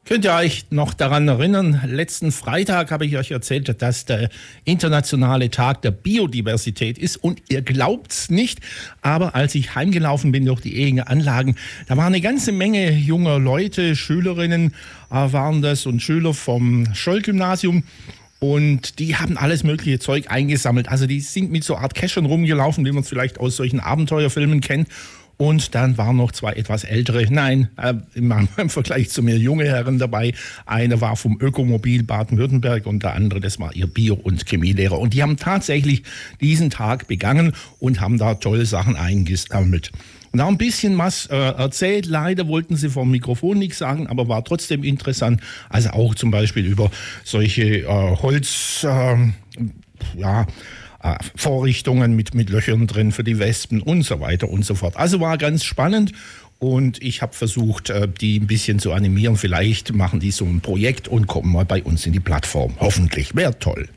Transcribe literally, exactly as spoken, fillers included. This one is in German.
Könnt ihr euch noch daran erinnern, letzten Freitag habe ich euch erzählt, dass der internationale Tag der Biodiversität ist und ihr glaubt's nicht, aber als ich heimgelaufen bin durch die Ehinger Anlagen, da war eine ganze Menge junger Leute, Schülerinnen äh, waren das und Schüler vom Scholl-Gymnasium. Und die haben alles mögliche Zeug eingesammelt. Also die sind mit so Art Keschern rumgelaufen, wie man es vielleicht aus solchen Abenteuerfilmen kennt. Und dann waren noch zwei etwas ältere, nein, äh, im, im Vergleich zu mir junge Herren dabei. Einer war vom Ökomobil Baden-Württemberg und der andere, das war ihr Bio- und Chemielehrer. Und die haben tatsächlich diesen Tag begangen und haben da tolle Sachen eingesammelt. Und auch ein bisschen was äh, erzählt. Leider wollten sie vom Mikrofon nichts sagen, aber war trotzdem interessant. Also auch zum Beispiel über solche äh, Holz, äh, ja, Vorrichtungen mit, mit Löchern drin für die Wespen und so weiter und so fort. Also war ganz spannend und ich habe versucht, die ein bisschen zu animieren. Vielleicht machen die so ein Projekt und kommen mal bei uns in die Plattform. Hoffentlich, wäre toll.